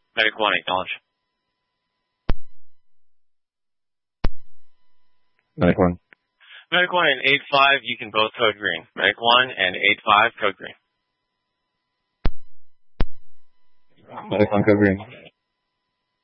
Medic 1, acknowledge. Medic 1. Medic 1 and 8-5, you can both code green. Medic 1 and 8-5, code green. Medic 1, code green.